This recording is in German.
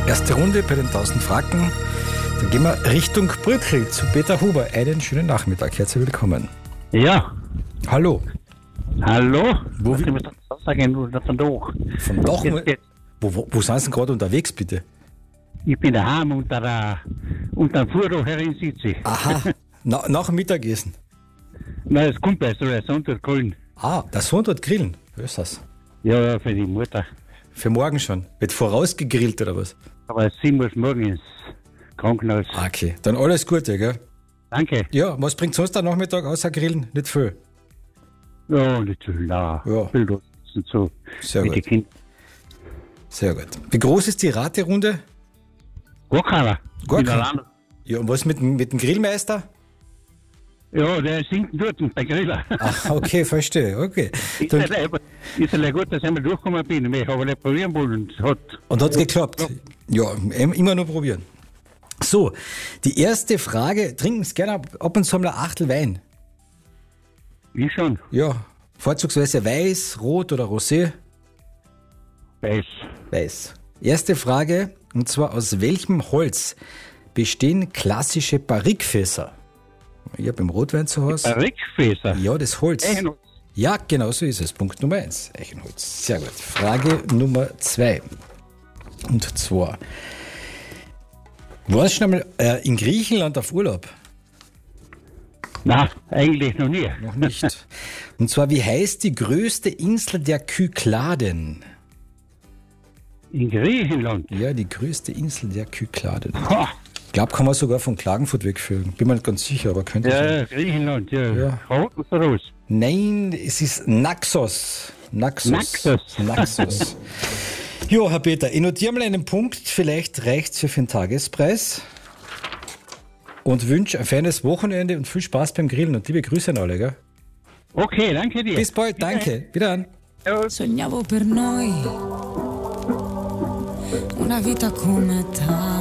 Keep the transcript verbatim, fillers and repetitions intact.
Erste Runde bei den tausend Franken. Dann gehen wir Richtung Brückl zu Peter Huber. Einen schönen Nachmittag. Herzlich willkommen. Ja. Hallo. Hallo? Wo Was wir- ich muss das sagen, du das von doch. Vom Dach. Jetzt geht's. Wo, wo, wo sind Sie denn gerade unterwegs, bitte? Ich bin daheim unter der unter dem Furo herin sitze ich. Aha. Na, nach dem Mittagessen. Nein, das kommt besser, der Sonntag grün. Ah, der Sohn dort grillen. Wo ist das? Ja, ja, für die Mutter. Für morgen schon. Wird vorausgegrillt oder was? Aber sie muss morgen ins Krankenhaus. Ah, okay. Dann alles Gute, gell? Danke. Ja, was bringt sonst am Nachmittag außer Grillen? Nicht viel. Ja, nicht zu viel. Nein. Ja. Viel da sitzen so Sehr mit gut. den Kindern. Sehr gut. Wie groß ist die Raterunde? Gar keiner. Gar Bin keiner. allein. Ja, und was mit, dem- mit dem Grillmeister? Ja, der singt dort bei Griller. Ach, okay, verstehe. Okay. Ist Dann, ja aber- ist ja gut, dass ich einmal durchgekommen bin. Ich habe nicht probieren wollen und hat. und hat geklappt? Ja, em- immer nur probieren. So, die erste Frage. Trinken Sie gerne ab, ab und zu mal ein Achtel Wein? Ich schon. Ja. Vorzugsweise weiß, rot oder rosé? Weiß. Weiß. Erste Frage, und zwar aus welchem Holz bestehen klassische Barrikfässer? Ich habe im Rotwein zu Hause. Rickfäser. Ja, das Holz. Eichenholz. Ja, genau so ist es. Punkt Nummer eins. Eichenholz. Sehr gut. Frage Nummer zwei. Und zwar, warst du schon einmal äh, in Griechenland auf Urlaub? Nein, eigentlich noch nie. Noch nicht. Und zwar, wie heißt die größte Insel der Kykladen? In Griechenland. Ja, die größte Insel der Kykladen. Ha. Ich glaube, kann man sogar von Klagenfurt wegführen. Bin mir nicht ganz sicher, aber könnte sein. Ja, Griechenland, ja. Ja. Rot oder Rot? Nein, es ist Naxos. Naxos. Naxos. Naxos. Jo, Herr Peter, ich notiere mal einen Punkt. Vielleicht reicht es für den Tagespreis. Und wünsche ein feines Wochenende und viel Spaß beim Grillen. Und liebe Grüße an alle. Gell? Okay, danke dir. Bis bald, danke. Wieder an. Sognavo per noi una vita come te.